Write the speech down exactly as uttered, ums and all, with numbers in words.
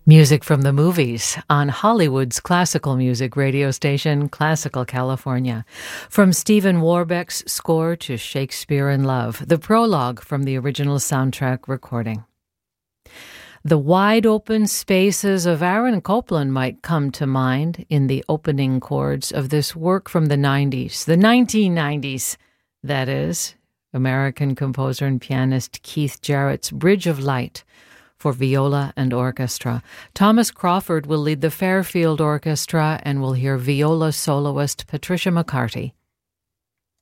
Music from the movies on Hollywood's classical music radio station, Classical California. From Stephen Warbeck's score to Shakespeare in Love, the prologue from the original soundtrack recording. The wide-open spaces of Aaron Copland might come to mind in the opening chords of this work from the nineties, the nineteen nineties, that is, American composer and pianist Keith Jarrett's Bridge of Light, for viola and orchestra. Thomas Crawford will lead the Fairfield Orchestra, and we'll hear viola soloist Patricia McCarty